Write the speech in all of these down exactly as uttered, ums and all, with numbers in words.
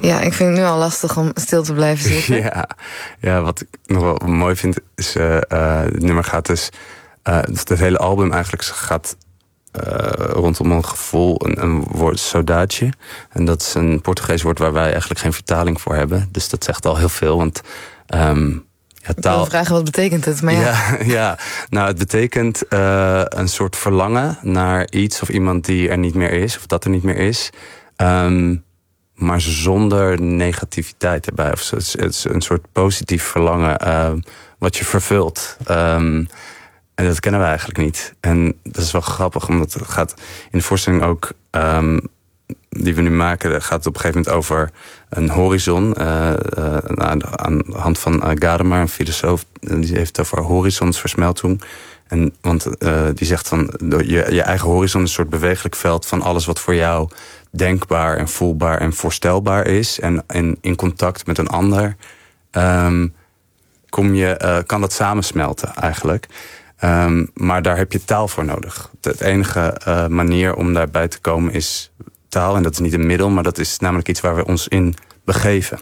Ja, ik vind het nu al lastig om stil te blijven zitten. ja. ja, wat ik nog wel mooi vind is... Uh, uh, het nummer gaat dus... Uh, het hele album eigenlijk gaat... Uh, rondom een gevoel, een, een woord saudade. En dat is een Portugees woord waar wij eigenlijk geen vertaling voor hebben. Dus dat zegt al heel veel, want... Um, ja, taal... Ik wil vragen, wat betekent het? Maar ja. Ja, ja, nou het betekent uh, een soort verlangen naar iets of iemand die er niet meer is, of dat er niet meer is. Um, maar zonder negativiteit erbij. Of het is, het is een soort positief verlangen uh, wat je vervult. Um, en dat kennen we eigenlijk niet. En dat is wel grappig, omdat het gaat in de voorstelling ook... Um, die we nu maken, gaat het op een gegeven moment over een horizon. Uh, uh, aan, aan de hand van uh, Gadamer, een filosoof, die heeft het over horizonsversmelting. En, want uh, die zegt van, je, je eigen horizon is een soort bewegelijk veld van alles wat voor jou denkbaar en voelbaar en voorstelbaar is. En, en in contact met een ander um, kom je, uh, kan dat samensmelten eigenlijk. Um, maar daar heb je taal voor nodig. De enige uh, manier om daarbij te komen is taal. En dat is niet een middel, maar dat is namelijk iets waar we ons in begeven.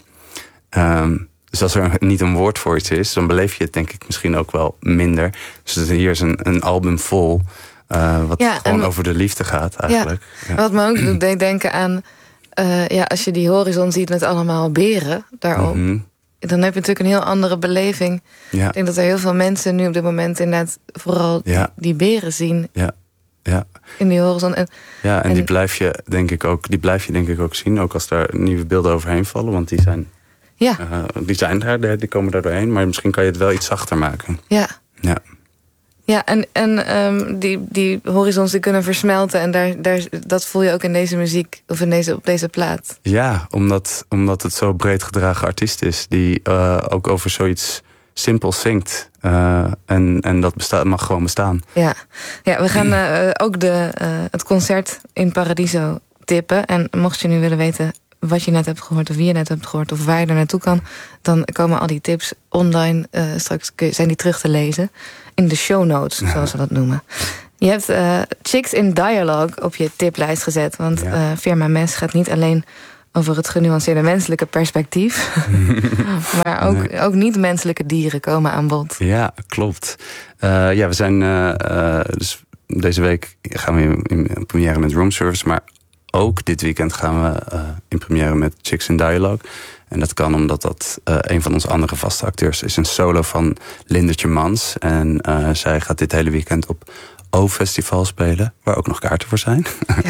Um, dus als er niet een woord voor iets is, dan beleef je het denk ik misschien ook wel minder. Dus hier is een, een album vol, uh, wat ja, gewoon en, over de liefde gaat eigenlijk. Ja, ja. Wat me ook doet deed denken aan, uh, ja, als je die horizon ziet met allemaal beren daarop. Mm-hmm. Dan heb je natuurlijk een heel andere beleving. Ja. Ik denk dat er heel veel mensen nu op dit moment inderdaad vooral ja. die beren zien. Ja. Ja. In die horizon. En, ja, en, en die blijf je denk ik ook, die blijf je denk ik ook zien, ook als daar nieuwe beelden overheen vallen, want die zijn, ja. uh, die zijn daar, die komen daar doorheen, maar misschien kan je het wel iets zachter maken. Ja. Ja. Ja, en, en um, die, die horizons die kunnen versmelten en daar, daar, dat voel je ook in deze muziek of in deze, op deze plaat. Ja, omdat, omdat het zo'n breed gedragen artiest is die uh, ook over zoiets simpel zingt. Uh, en, en dat bestaat, mag gewoon bestaan. Ja, ja we gaan uh, ook de, uh, het concert in Paradiso tippen. En mocht je nu willen weten wat je net hebt gehoord, of wie je net hebt gehoord, of waar je er naartoe kan, dan komen al die tips online. Uh, straks zijn die terug te lezen in de show notes, zoals we dat noemen. Je hebt uh, Chicks in Dialogue op je tiplijst gezet. Want ja. uh, Firma Mes gaat niet alleen over het genuanceerde menselijke perspectief. maar ook, nee. ook niet-menselijke dieren komen aan bod. Ja, klopt. Uh, ja, we zijn uh, uh, dus deze week gaan we in, in première met Room Service, maar ook dit weekend gaan we uh, in première met Chicks in Dialogue. En dat kan omdat dat uh, een van onze andere vaste acteurs is. Een solo van Lindertje Mans. En uh, zij gaat dit hele weekend op O-festival spelen, waar ook nog kaarten voor zijn.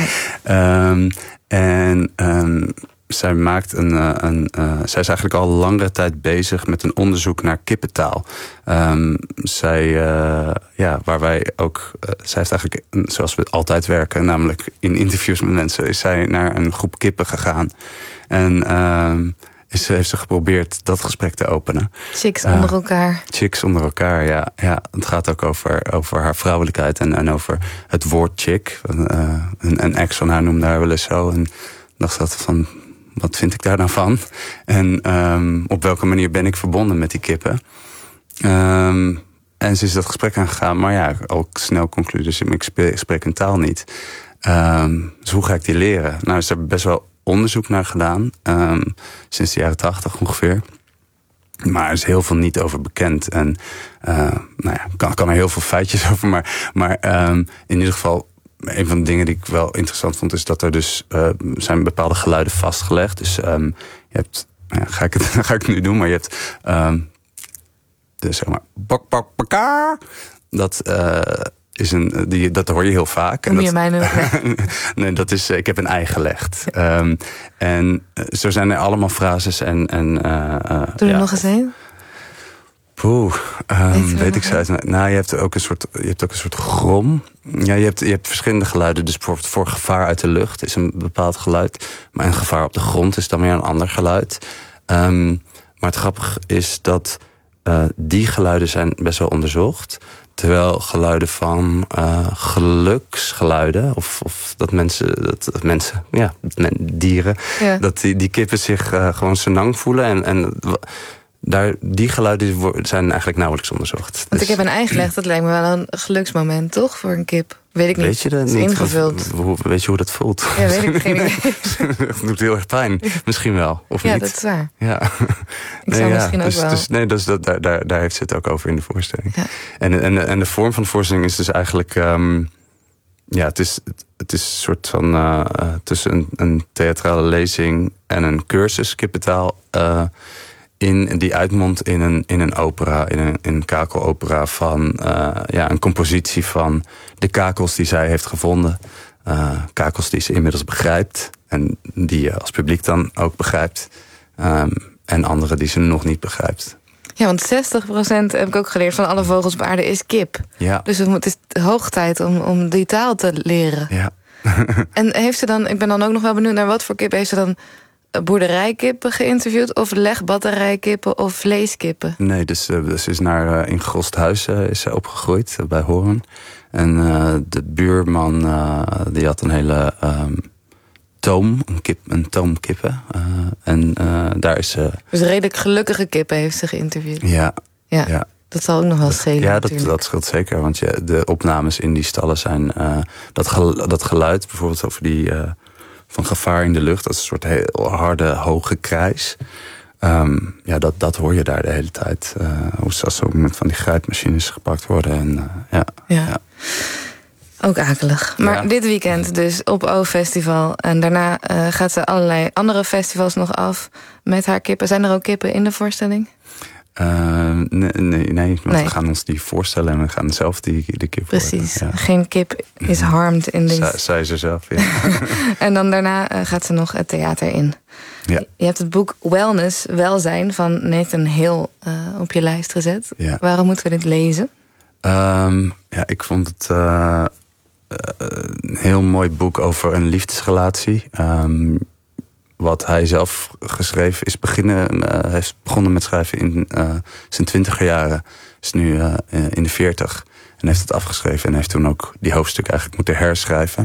um, en um, zij maakt een, uh, een uh, zij is eigenlijk al langere tijd bezig met een onderzoek naar kippentaal. Um, zij, uh, ja, waar wij ook, uh, zij heeft eigenlijk, zoals we altijd werken, namelijk in interviews met mensen, is zij naar een groep kippen gegaan. En um, is, heeft ze geprobeerd dat gesprek te openen. Chicks uh, onder elkaar. Chicks onder elkaar, ja. ja. Het gaat ook over, over haar vrouwelijkheid en, en over het woord chick. Uh, een, een ex van haar noemde haar wel eens zo. En dacht dat van, wat vind ik daar nou van? En um, op welke manier ben ik verbonden met die kippen? Um, en ze is dat gesprek aangegaan. Maar ja, ook snel concludeerde ze, ik spreek, ik spreek een taal niet. Um, dus hoe ga ik die leren? Nou, ze hebben best wel onderzoek naar gedaan. Um, sinds de jaren tachtig ongeveer. Maar er is heel veel niet over bekend. En uh, nou ja, kan, kan er heel veel feitjes over. Maar, maar um, in ieder geval, een van de dingen die ik wel interessant vond, is dat er dus uh, zijn bepaalde geluiden vastgelegd. Dus um, je hebt, nou ja, ga ik het ga ik het nu doen, maar je hebt um, dus zeg maar bak bak baka. Dat uh, is een, die, dat hoor je heel vaak. Noem je dat, mij nu? nee, dat is, ik heb een ei gelegd. Um, en uh, zo zijn er allemaal frases en... en uh, uh, Doe er ja. nog eens een. Poeh, um, weet ik zo. Nou, je hebt ook een soort, je hebt ook een soort grom. Ja, je hebt, je hebt verschillende geluiden. Dus bijvoorbeeld voor gevaar uit de lucht is een bepaald geluid. Maar een gevaar op de grond is dan weer een ander geluid. Um, maar het grappige is dat uh, die geluiden zijn best wel onderzocht. Terwijl geluiden van uh, geluksgeluiden, of, of dat mensen, dat, dat mensen, ja, men, dieren, ja. dat die, die kippen zich uh, gewoon senang voelen. En, en daar, die geluiden zijn eigenlijk nauwelijks onderzocht. Want dus, ik heb een ei gelegd, dat lijkt me wel een geluksmoment, toch? Voor een kip. Weet ik niet. Weet je dat is niet? ingevuld. Hoe, weet je hoe dat voelt? Ja, weet ik geen idee. Het doet heel erg pijn. Misschien wel, of ja, niet? dat is waar. Ja. Ik nee, zou ja. misschien ook dus, wel... Dus, nee, dus dat, daar, daar, daar heeft ze het ook over in de voorstelling. Ja. En, en, en de vorm van de voorstelling is dus eigenlijk... Um, ja, het is, het is een soort van... Uh, tussen een, een theatrale lezing en een cursus kippentaal... Uh, in, die uitmondt in een, in een opera, in een, in een kakelopera... van uh, ja, een compositie van de kakels die zij heeft gevonden... Uh, kakels die ze inmiddels begrijpt. En die je als publiek dan ook begrijpt. Um, en andere die ze nog niet begrijpt. Ja, want zestig procent heb ik ook geleerd van alle vogels op aarde is kip. Ja. Dus het is hoog tijd om, om die taal te leren. Ja. En heeft ze dan, ik ben dan ook nog wel benieuwd naar wat voor kip... heeft ze dan boerderijkippen geïnterviewd... of legbatterijkippen of vleeskippen? Nee, dus uh, ze is naar uh, in Grosthuis uh, is ze opgegroeid, uh, bij Horen. En uh, de buurman uh, die had een hele um, toom, een, kip, een toom kippen. Uh, en uh, daar is ze... Dus redelijk gelukkige kippen heeft ze geïnterviewd. Ja, ja. ja. Dat zal ook nog wel schelen. Ja, dat, dat scheelt zeker. Want je, de opnames in die stallen zijn... Uh, dat, gel, dat geluid, bijvoorbeeld over die... Uh, van gevaar in de lucht, dat is een soort heel harde, hoge krijs. Um, ja, dat, dat hoor je daar de hele tijd. Uh, hoe ze als ook met van die grijpmachines gepakt worden. En, uh, ja, ja. ja. Ook akelig. Maar ja. Dit weekend dus op O-festival. En daarna uh, gaat ze allerlei andere festivals nog af met haar kippen. Zijn er ook kippen in de voorstelling? Uh, nee, nee, nee, want nee. we gaan ons die voorstellen en we gaan zelf die, die kip Precies, worden. Ja. Geen kip is harmed in deze. Zij ze zelf, ja. En dan daarna uh, gaat ze nog het theater in. Ja. Je hebt het boek Wellness, Welzijn van Nathan Hill uh, op je lijst gezet. Ja. Waarom moeten we dit lezen? Um, ja, ik vond het uh, uh, een heel mooi boek over een liefdesrelatie. Um, wat hij zelf geschreven is beginnen, uh, heeft begonnen met schrijven in uh, zijn twintiger jaren. Is nu uh, in de veertig en heeft het afgeschreven en heeft toen ook die hoofdstuk eigenlijk moeten herschrijven.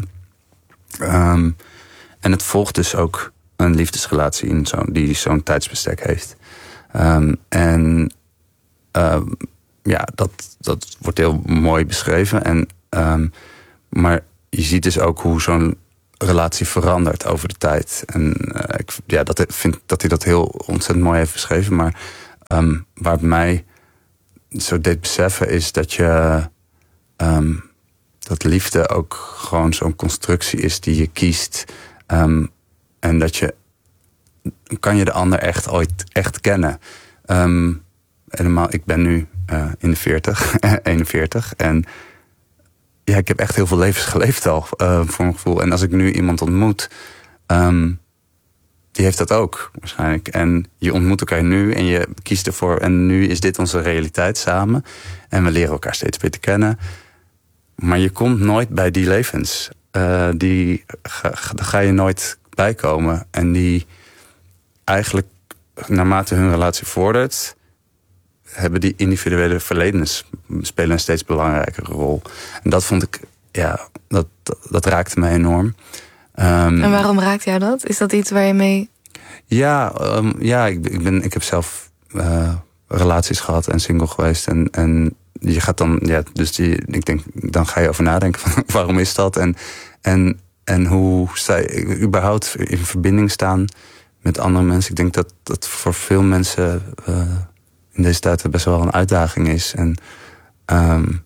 Um, en het volgt dus ook een liefdesrelatie in zo, die zo'n tijdsbestek heeft. Um, en uh, ja, dat, dat wordt heel mooi beschreven. En, um, maar je ziet dus ook hoe zo'n relatie verandert over de tijd. En uh, ik ja, dat, vind dat hij dat heel ontzettend mooi heeft beschreven. Maar um, waar het mij zo deed beseffen is dat je... Um, dat liefde ook gewoon zo'n constructie is die je kiest. Um, en dat je... Kan je de ander echt ooit echt kennen? Um, helemaal, ik ben nu uh, in de veertig, eenenveertig. En ja, ik heb echt heel veel levens geleefd al, uh, voor mijn gevoel. En als ik nu iemand ontmoet, um, die heeft dat ook waarschijnlijk. En je ontmoet elkaar nu en je kiest ervoor. En nu is dit onze realiteit samen. En we leren elkaar steeds beter kennen. Maar je komt nooit bij die levens. Uh, die ga, daar ga je nooit bij komen. En die eigenlijk, naarmate hun relatie vordert, hebben die individuele verledens spelen een steeds belangrijkere rol. En dat vond ik, ja, dat, dat raakte me enorm. Um, en waarom raakt jou dat? Is dat iets waar je mee... Ja, um, ja ik, ik, ben, ik heb zelf uh, relaties gehad en single geweest. En, en je gaat dan, ja, dus die, ik denk, dan ga je over nadenken van waarom is dat? En, en, en hoe sta je überhaupt in verbinding staan met andere mensen? Ik denk dat dat voor veel mensen uh, in deze tijd best wel een uitdaging is. En um,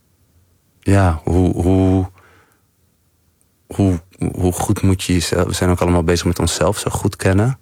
ja, hoe, hoe, hoe, hoe goed moet je jezelf... We zijn ook allemaal bezig met onszelf zo goed kennen.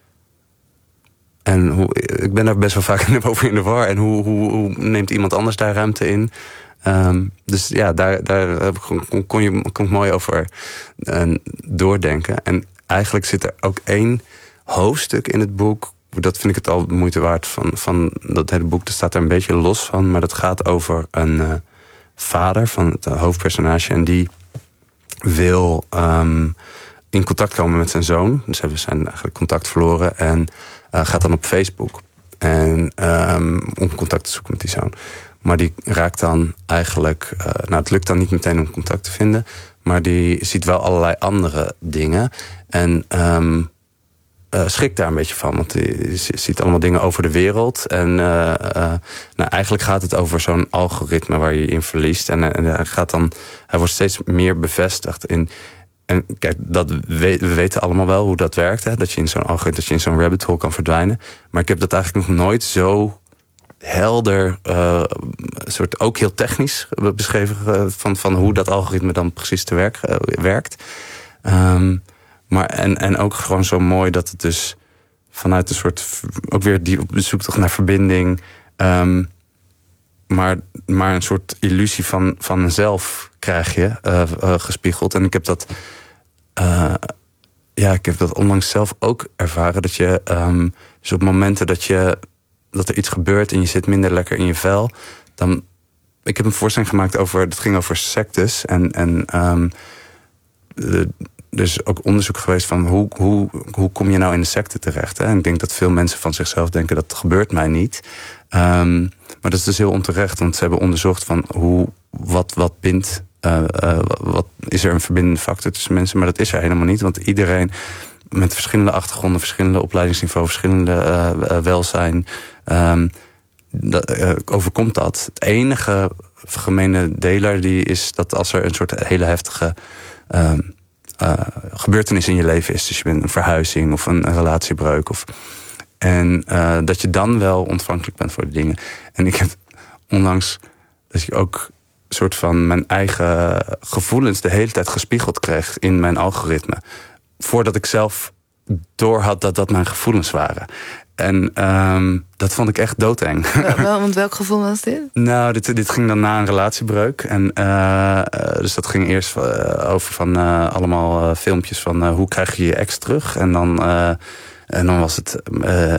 En hoe, ik ben daar best wel vaak over in de war. En hoe, hoe, hoe neemt iemand anders daar ruimte in? Um, dus ja, daar, daar heb ik, kon, kon je kon ik mooi over uh, doordenken. En eigenlijk zit er ook één hoofdstuk in het boek. Dat vind ik het al de moeite waard van, van dat hele boek. Dat staat er een beetje los van. Maar dat gaat over een uh, vader van het uh, hoofdpersonage. En die wil um, in contact komen met zijn zoon. Dus we zijn eigenlijk contact verloren. En uh, gaat dan op Facebook. En um, om contact te zoeken met die zoon. Maar die raakt dan eigenlijk... Uh, nou, het lukt dan niet meteen om contact te vinden. Maar die ziet wel allerlei andere dingen. En um, uh, schrikt daar een beetje van. Want je ziet allemaal dingen over de wereld. En uh, uh, nou, eigenlijk gaat het over zo'n algoritme waar je je in verliest. En, en hij, gaat dan, hij wordt steeds meer bevestigd in... En kijk, dat we, we weten allemaal wel hoe dat werkt. Hè? Dat je in zo'n algoritme, dat je in zo'n rabbit hole kan verdwijnen. Maar ik heb dat eigenlijk nog nooit zo helder, uh, soort ook heel technisch beschreven uh, van, van hoe dat algoritme dan precies te werk uh, werkt. Um, maar en, en ook gewoon zo mooi dat het dus vanuit een soort, ook weer die zoektocht naar verbinding, um, maar, maar een soort illusie van, van zelf krijg je uh, uh, gespiegeld. En ik heb dat, uh, ja, ik heb dat onlangs zelf ook ervaren. Dat je, um, dus op momenten dat je, dat er iets gebeurt en je zit minder lekker in je vel, dan, ik heb een voorstelling gemaakt over, het ging over sectes en, en um, de, er is ook onderzoek geweest van hoe, hoe, hoe kom je nou in de secte terecht. Hè? En ik denk dat veel mensen van zichzelf denken dat gebeurt mij niet. Um, maar dat is dus heel onterecht, want ze hebben onderzocht van hoe, wat, wat bindt, uh, uh, wat is er een verbindende factor tussen mensen, maar dat is er helemaal niet, want iedereen met verschillende achtergronden, verschillende opleidingsniveau, verschillende uh, welzijn, um, dat, uh, overkomt dat. Het enige gemene deler die is dat als er een soort hele heftige um, uh, gebeurtenis in je leven is, dus je bent een verhuizing of een, een relatiebreuk, of, en uh, dat je dan wel ontvankelijk bent voor die dingen. En ik heb onlangs dat ik ook een soort van mijn eigen gevoelens de hele tijd gespiegeld kreeg in mijn algoritme, voordat ik zelf doorhad dat dat mijn gevoelens waren. En um, dat vond ik echt doodeng. Ja, wel, want welk gevoel was dit? Nou, dit, dit ging dan na een relatiebreuk. En, uh, dus dat ging eerst uh, over van uh, allemaal uh, filmpjes van uh, hoe krijg je je ex terug. En dan, uh, en dan was het... Uh,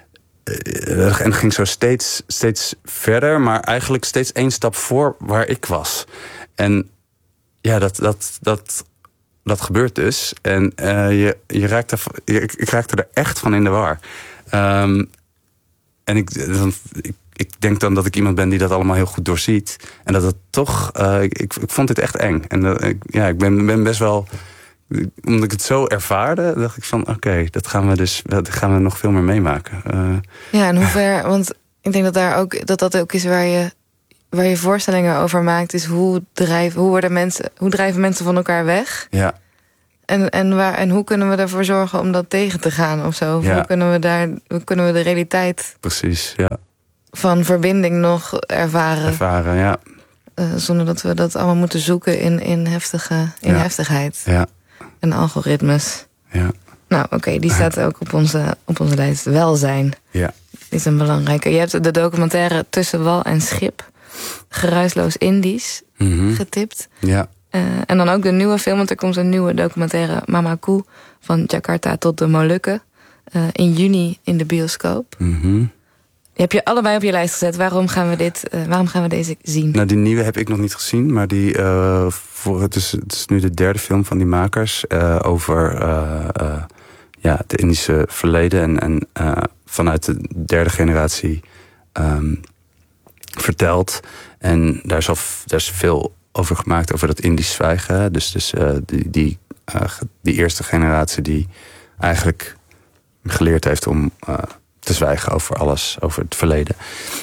uh, en het ging zo steeds, steeds verder, maar eigenlijk steeds één stap voor waar ik was. En ja, dat... dat, dat Dat gebeurt dus. En uh, je, je raakt er, je, ik raakte er echt van in de war. Um, en ik, dan, ik, ik denk dan dat ik iemand ben die dat allemaal heel goed doorziet. En dat het toch... Uh, ik, ik vond dit echt eng. En uh, ik, ja, ik ben, ben best wel... Omdat ik het zo ervaarde, dacht ik van... Oké, okay, dat gaan we dus dat gaan we nog veel meer meemaken. Uh, ja, en hoe ver... Want ik denk dat daar ook, dat, dat ook is waar je... waar je voorstellingen over maakt, is hoe drijven, hoe worden mensen, hoe drijven mensen van elkaar weg? Ja. En, en, waar, en hoe kunnen we ervoor zorgen om dat tegen te gaan of zo? Ja. Hoe kunnen we daar, hoe kunnen we de realiteit Precies, ja. van verbinding nog ervaren? Ervaren, ja. Uh, zonder dat we dat allemaal moeten zoeken in, in, heftige, in ja. heftigheid. Ja. En algoritmes. Ja. Nou, oké, okay, die staat ook op onze, op onze lijst. Welzijn. Ja. Is een belangrijke. Je hebt de documentaire Tussen wal en schip, Geruisloos Indisch, mm-hmm. getipt. Ja. Uh, en dan ook de nieuwe film, want er komt een nieuwe documentaire, Mama Koe, van Jakarta tot de Molukken, uh, in juni in de bioscoop. Mm-hmm. Die heb je allebei op je lijst gezet. Waarom gaan we, dit, uh, waarom gaan we deze zien? Nou, die nieuwe heb ik nog niet gezien, maar die, uh, voor, het, is, het is nu de derde film van die makers uh, over uh, uh, ja, het Indische verleden en, en uh, vanuit de derde generatie um, verteld. En daar is, al, daar is veel over gemaakt, over dat Indisch zwijgen. Dus, dus uh, die, die, uh, die eerste generatie die eigenlijk geleerd heeft om uh, te zwijgen over alles, over het verleden.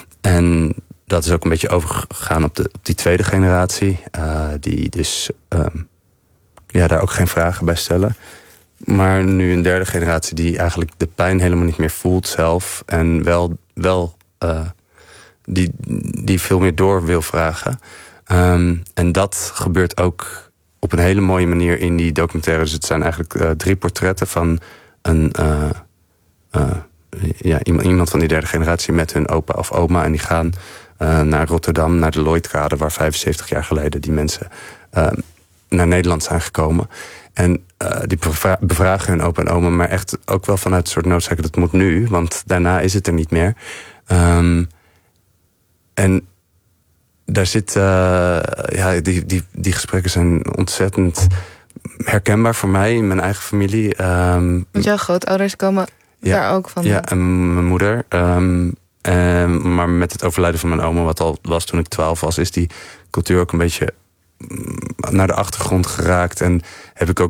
En dat is ook een beetje overgegaan op, de, op die tweede generatie. Uh, die dus um, ja, daar ook geen vragen bij stellen. Maar nu een derde generatie die eigenlijk de pijn helemaal niet meer voelt zelf. En wel, wel uh, die, die veel meer door wil vragen. Um, en dat gebeurt ook op een hele mooie manier in die documentaire. Dus het zijn eigenlijk uh, drie portretten van een, uh, uh, ja, iemand van die derde generatie met hun opa of oma. En die gaan uh, naar Rotterdam, naar de Lloydkade, waar vijfenzeventig jaar geleden die mensen uh, naar Nederland zijn gekomen. En uh, die bevra- bevragen hun opa en oma, maar echt ook wel vanuit een soort noodzaak, dat moet nu, want daarna is het er niet meer. Um, en daar zit, uh, ja, die, die, die gesprekken zijn ontzettend herkenbaar voor mij in mijn eigen familie. Um, Want jouw grootouders komen ja, daar ook van? Ja, en mijn moeder. Um, um, maar met het overlijden van mijn oma, wat al was toen ik twaalf was, is die cultuur ook een beetje naar de achtergrond geraakt. En heb ik ook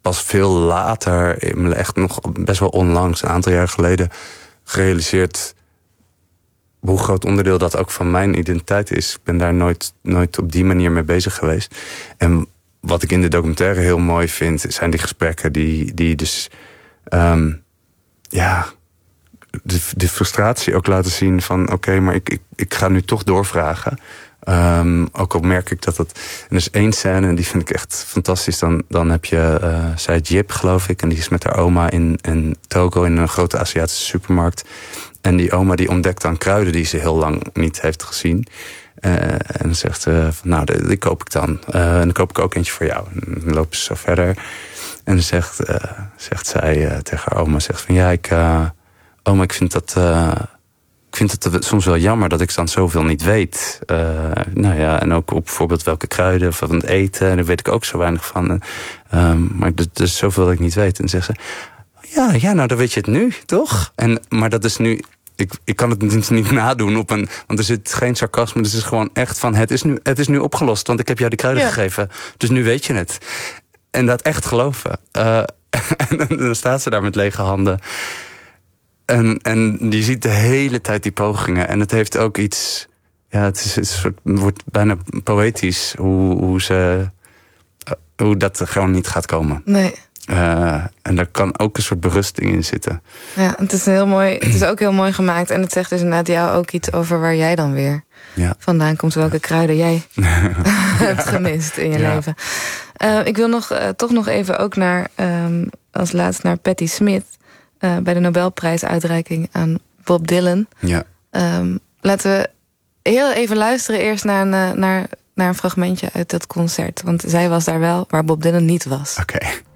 pas veel later, echt nog best wel onlangs, een aantal jaar geleden, gerealiseerd hoe groot onderdeel dat ook van mijn identiteit is. Ik ben daar nooit, nooit op die manier mee bezig geweest. En wat ik in de documentaire heel mooi vind, zijn die gesprekken die, die dus um, ja, de, de frustratie ook laten zien van oké, okay, maar ik, ik, ik ga nu toch doorvragen. Um, ook al merk ik dat het... En er is één scène, en die vind ik echt fantastisch. Dan, dan heb je, uh, zij Jip, geloof ik, en die is met haar oma in, in Togo in een grote Aziatische supermarkt. En die oma die ontdekt dan kruiden die ze heel lang niet heeft gezien. Uh, en dan zegt ze, van, nou, die, die koop ik dan. Uh, en dan koop ik ook eentje voor jou. En dan lopen ze zo verder. En dan zegt, uh, zegt zij uh, tegen haar oma, zegt van ja, ik, uh, oma, ik vind dat... Uh, Ik vind het soms wel jammer dat ik dan zoveel niet weet. Uh, nou ja, en ook op bijvoorbeeld welke kruiden of van het eten. Daar weet ik ook zo weinig van. Um, maar er is zoveel dat ik niet weet. En dan zegt ze, ja, ja, nou dan weet je het nu, toch? En, maar dat is nu... Ik, ik kan het niet, niet nadoen op een... Want er zit geen sarcasme. Dus het is gewoon echt van... Het is nu, het is nu opgelost, want ik heb jou die kruiden ja. gegeven. Dus nu weet je het. En dat echt geloven. Uh, en dan staat ze daar met lege handen... En, en je ziet de hele tijd die pogingen. En het heeft ook iets... Ja, het, is, het, is, het wordt bijna poëtisch hoe, hoe, ze, hoe dat er gewoon niet gaat komen. Nee. Uh, en daar kan ook een soort berusting in zitten. Ja, het is, heel mooi, het is ook heel mooi gemaakt. En het zegt dus inderdaad jou ook iets over waar jij dan weer ja. vandaan komt. Welke kruiden jij hebt gemist in je ja. leven. Uh, ik wil nog, uh, toch nog even ook naar... Um, als laatst naar Patti Smith... Uh, bij de Nobelprijsuitreiking aan Bob Dylan. Ja. Um, laten we heel even luisteren eerst naar een, naar, naar een fragmentje uit dat concert. Want zij was daar wel, waar Bob Dylan niet was. Oké. Okay.